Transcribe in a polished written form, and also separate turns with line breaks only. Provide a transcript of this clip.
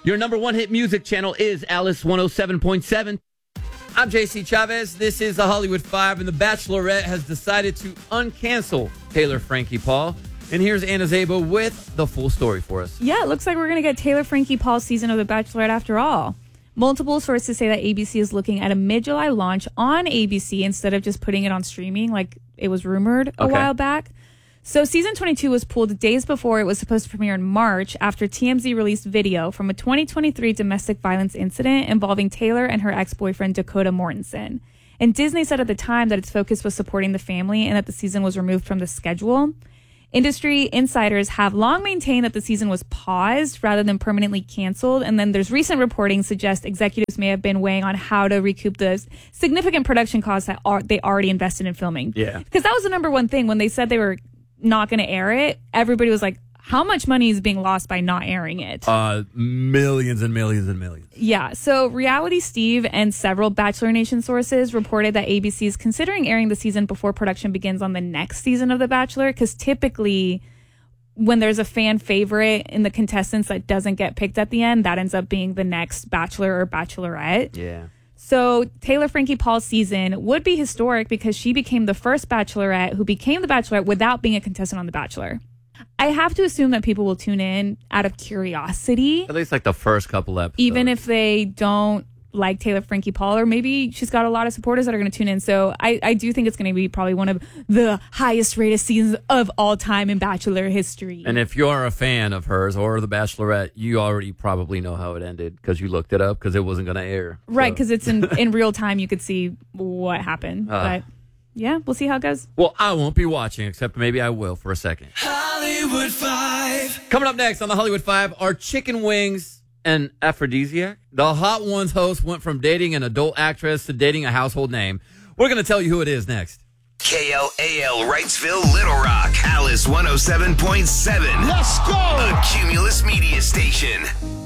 Your number one hit music channel is Alice 107.7. I'm JC Chavez. This is the Hollywood Five, and The Bachelorette has decided to uncancel Taylor Frankie Paul. And here's Anna Zabo with the full story for us.
Yeah, it looks like we're going to get Taylor Frankie Paul's season of The Bachelorette after all. Multiple sources say that ABC is looking at a mid-July launch on ABC instead of just putting it on streaming like it was rumored a while back. So season 22 was pulled days before it was supposed to premiere in March after TMZ released video from a 2023 domestic violence incident involving Taylor and her ex-boyfriend Dakota Mortensen. And Disney said at the time that its focus was supporting the family and that the season was removed from the schedule. Industry insiders have long maintained that the season was paused rather than permanently canceled. And then there's recent reporting suggests executives may have been weighing on how to recoup the significant production costs that they already invested in filming.
Yeah.
Because that was the number one thing when they said they were not going to air it. Everybody was like, how much money is being lost by not airing it?
Millions and millions and millions.
Yeah. So Reality Steve and several Bachelor Nation sources reported that ABC is considering airing the season before production begins on the next season of The Bachelor, because typically when there's a fan favorite in the contestants that doesn't get picked at the end, that ends up being the next Bachelor or Bachelorette.
Yeah.
So Taylor Frankie Paul's season would be historic because she became the first Bachelorette who became the Bachelorette without being a contestant on The Bachelor. I have to assume that people will tune in out of curiosity.
At least like the first couple episodes.
Even if they don't like Taylor Frankie Paul, or maybe she's got a lot of supporters that are going to tune in. So I do think it's going to be probably one of the highest rated seasons of all time in Bachelor history.
And if you're a fan of hers or The Bachelorette, you already probably know how it ended because you looked it up because it wasn't going to air.
Right, because it's in real time. You could see what happened. But yeah, we'll see how it goes.
Well, I won't be watching, except maybe I will for a second.
Hollywood Five.
Coming up next on the Hollywood Five are chicken wings and aphrodisiac. The Hot Ones host went from dating an adult actress to dating a household name. We're going to tell you who it is next.
KLAL Wrightsville, Little Rock, Alice 107.7.
Let's go!
A Cumulus Media Station.